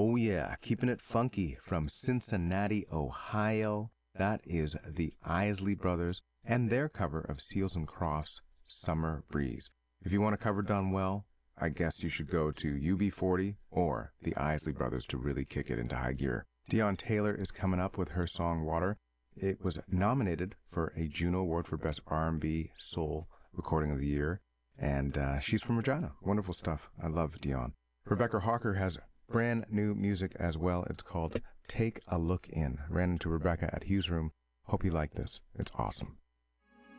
Oh yeah, keeping it funky from Cincinnati, Ohio. That is the Isley Brothers and their cover of Seals and Crofts' Summer Breeze. If you want a cover done well, I guess you should go to UB40 or the Isley Brothers to really kick it into high gear. Deon Taylor is coming up with her song Water. It was nominated for a Juno Award for Best R&B Soul Recording of the Year. And she's from Regina. Wonderful stuff. I love Deon. Rebecca Hawker has brand new music as well. It's called Take a Look In. Ran into Rebecca at Hughes Room. Hope you like this. It's awesome.